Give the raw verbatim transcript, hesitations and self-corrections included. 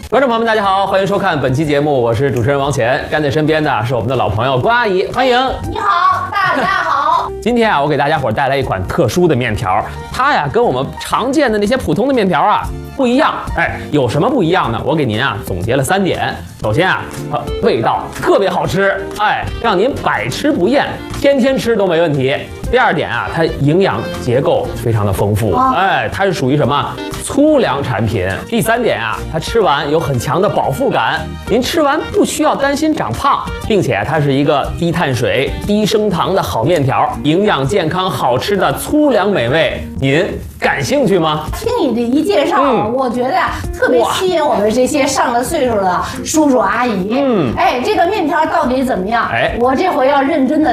观众朋友们，大家好，欢迎收看本期节目，我是主持人王乾，站在身边的是我们的老朋友关阿姨，欢迎。 你好，大家好。 今天啊，我给大家伙带来一款特殊的面条，它呀跟我们常见的那些普通的面条啊不一样。哎，有什么不一样呢？我给您啊总结了三点。首先啊，它味道特别好吃，哎，让您百吃不厌，天天吃都没问题。第二点啊，它营养结构非常的丰富，哎，它是属于什么粗粮产品。第三点啊，它吃完有很强的饱腹感，您吃完不需要担心长胖，并且它是一个低碳水、低升糖的好面条，营养健康、好吃的粗粮美味，您感兴趣吗？ 听你这一介绍，嗯、我觉得呀、啊，特别吸引我们这些上了岁数的叔叔阿姨。嗯，哎，这个面条到底怎么样？哎，我这回要认真的